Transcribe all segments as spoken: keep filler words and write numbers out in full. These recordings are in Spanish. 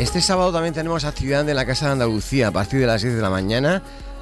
Este sábado también tenemos actividad en la Casa de Andalucía a partir de las diez de la mañana.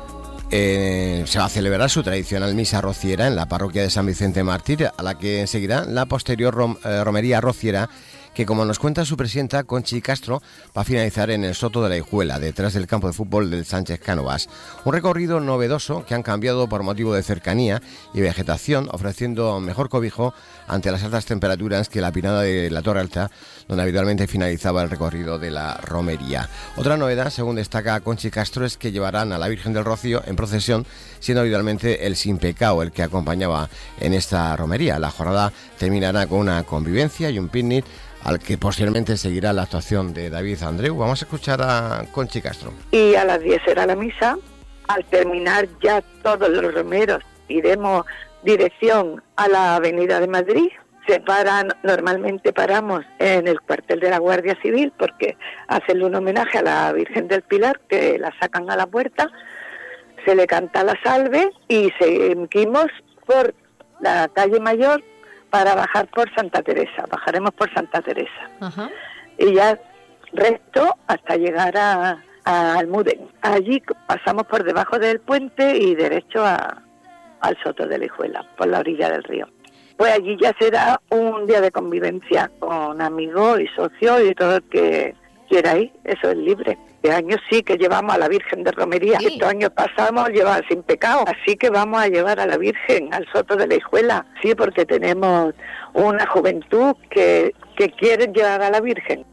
Eh, se va a celebrar su tradicional misa rociera en la parroquia de San Vicente Mártir, a la que seguirá la posterior rom, eh, romería rociera, que, como nos cuenta su presidenta, Conchi Castro, va a finalizar en el Soto de la Hijuela, detrás del campo de fútbol del Sánchez Cánovas. Un recorrido novedoso que han cambiado por motivo de cercanía y vegetación, ofreciendo mejor cobijo ante las altas temperaturas que la pinada de la Torre Alta, donde habitualmente finalizaba el recorrido de la romería. Otra novedad, según destaca Conchi Castro, es que llevarán a la Virgen del Rocío en procesión, siendo habitualmente el Sin Pecado el que acompañaba en esta romería. La jornada terminará con una convivencia y un picnic, al que posteriormente seguirá la actuación de David Andreu. Vamos a escuchar a Conchi Castro. Y a las diez será la misa. Al terminar ya todos los romeros, iremos dirección a la Avenida de Madrid. Se paran, normalmente paramos en el cuartel de la Guardia Civil, porque hacen un homenaje a la Virgen del Pilar, que la sacan a la puerta, se le canta la salve y seguimos por la calle Mayor para bajar por Santa Teresa. Bajaremos por Santa Teresa. Ajá. Y ya recto hasta llegar a, a Almudén. Allí pasamos por debajo del puente y derecho a, al Soto de la Hijuela, por la orilla del río. Pues allí ya será un día de convivencia con amigos y socios y todo el que quiera ir. Eso es libre. Este año sí que llevamos a la Virgen de Romería. Sí. Estos años pasamos llevar Sin Pecado. Así que vamos a llevar a la Virgen al Soto de la Hijuela. Sí, porque tenemos una juventud que, que quiere llevar a la Virgen.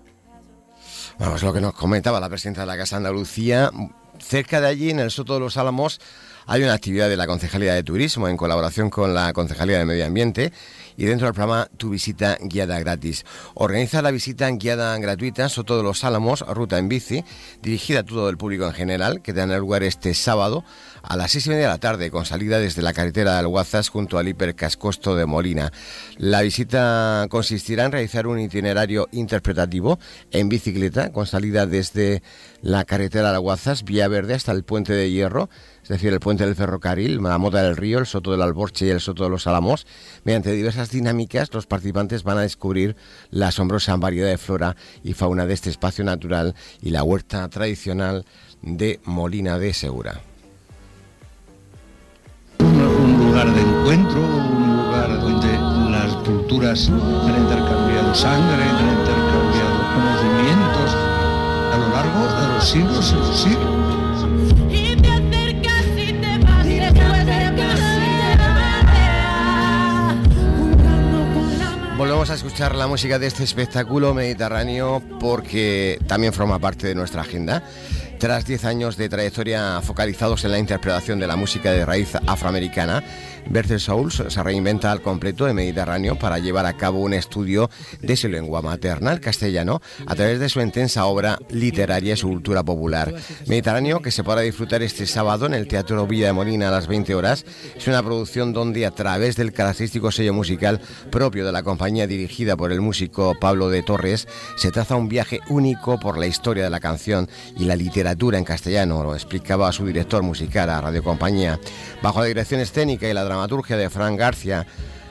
Bueno, es lo que nos comentaba la presidenta de la Casa de Andalucía. Cerca de allí, en el Soto de los Álamos, hay una actividad de la Concejalía de Turismo en colaboración con la Concejalía de Medio Ambiente y dentro del programa Tu Visita Guiada Gratis. Organiza la visita guiada gratuita Soto de los Álamos, ruta en bici, dirigida a todo el público en general, que tendrá lugar este sábado a las seis y media de la tarde, con salida desde la carretera de Alguazas junto al hipercascosto de Molina. La visita consistirá en realizar un itinerario interpretativo en bicicleta, con salida desde la carretera de Alguazas, Vía Verde, hasta el Puente de Hierro, es decir, el Puente del Ferrocarril, la Mota del Río, el Soto del Alborche y el Soto de los Álamos. Mediante diversas dinámicas, los participantes van a descubrir la asombrosa variedad de flora y fauna de este espacio natural y la huerta tradicional de Molina de Segura. Un lugar de encuentro, un lugar donde las culturas han intercambiado sangre, han intercambiado conocimientos a lo largo de los siglos y los siglos. Volvemos a escuchar la música de este espectáculo mediterráneo porque también forma parte de nuestra agenda. Tras diez años de trayectoria focalizados en la interpretación de la música de raíz afroamericana, Bertel Souls se reinventa al completo en Mediterráneo para llevar a cabo un estudio de su lengua materna, el castellano, a través de su intensa obra literaria y su cultura popular. Mediterráneo, que se podrá disfrutar este sábado en el Teatro Villa de Molina a las veinte horas, es una producción donde, a través del característico sello musical propio de la compañía dirigida por el músico Pablo de Torres, se traza un viaje único por la historia de la canción y la literatura en castellano, lo explicaba su director musical a Radio Compañía. Bajo la dirección escénica y la dramaturgia de Fran García,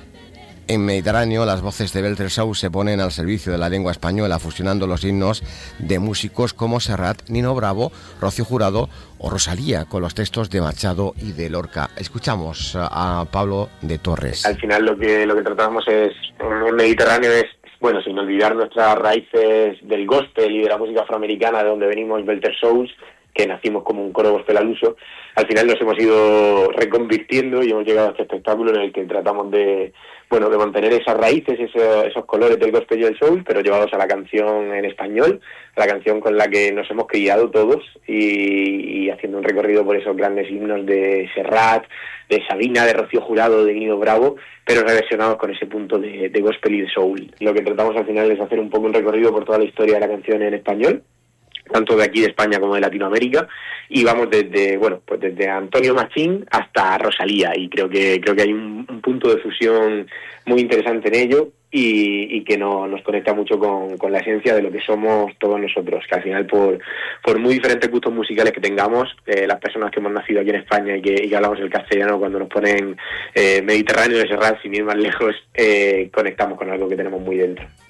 en Mediterráneo, las voces de Bertel Souls se ponen al servicio de la lengua española, fusionando los himnos de músicos como Serrat, Nino Bravo, Rocío Jurado o Rosalía, con los textos de Machado y de Lorca. Escuchamos a Pablo de Torres. Al final lo que lo que tratamos es, en el Mediterráneo es, bueno, sin olvidar nuestras raíces del gospel y de la música afroamericana, de donde venimos, Bertel Souls, que nacimos como un coro gospel al uso. Al final nos hemos ido reconvirtiendo y hemos llegado a este espectáculo en el que tratamos de, bueno, de mantener esas raíces, esos, esos colores del gospel y del soul, pero llevados a la canción en español, a la canción con la que nos hemos criado todos, y, y haciendo un recorrido por esos grandes himnos de Serrat, de Sabina, de Rocío Jurado, de Nino Bravo, pero reversionados con ese punto de, de gospel y de soul. Lo que tratamos al final es hacer un poco un recorrido por toda la historia de la canción en español, tanto de aquí de España como de Latinoamérica, y vamos desde, bueno, pues desde Antonio Machín hasta Rosalía, y creo que creo que hay un, un punto de fusión muy interesante en ello, y, y que no, nos conecta mucho con, con la esencia de lo que somos todos nosotros, que al final, por, por muy diferentes gustos musicales que tengamos, eh, las personas que hemos nacido aquí en España y que, y que hablamos el castellano, cuando nos ponen eh, Mediterráneo de Serrat, sin ir más lejos, eh, conectamos con algo que tenemos muy dentro.